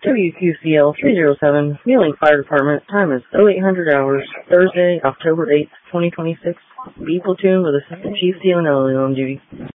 WQCL 307, Wheeling Fire Department. Time is 0800 hours, Thursday, October 8th, 2026. B platoon with Assistant Chief Dionelli on duty.